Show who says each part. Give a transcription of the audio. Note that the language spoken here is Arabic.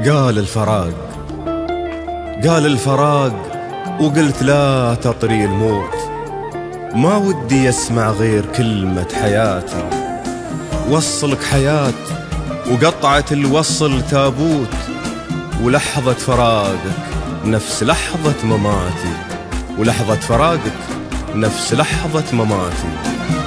Speaker 1: قال الفراق، قال الفراق، وقلت لا تطري الموت. ما ودي يسمع غير كلمة حياتي، وصلك حياة وقطعة الوصل تابوت، ولحظة فراقك نفس لحظة مماتي، ولحظة فراقك نفس لحظة مماتي.